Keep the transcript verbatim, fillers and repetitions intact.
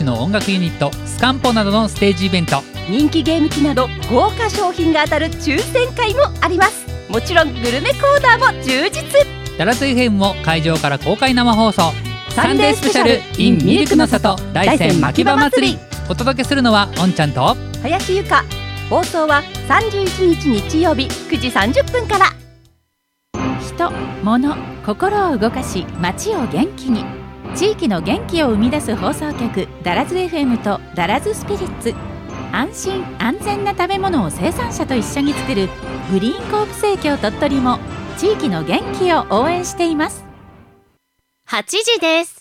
の音楽ユニットスカンポなどのステージイベント、 人気ゲーム機など豪華商品が当たる抽選会もあります。もちろんグルメコーナーも充実。 ダラス エフエム も会場から公開生放送、 サンデースペシャル in ミルクの里大山牧場祭り。 お届けするのはおんちゃんと林由香。放送はさんじゅういちにち日曜日くじさんじゅっぷんから。 人、物、心を動かし街を元気に、地域の元気を生み出す放送局ダラズ エフエム とダラズスピリッツ。安心安全な食べ物を生産者と一緒に作るグリーンコープ生協鳥取も地域の元気を応援しています。 はちじです。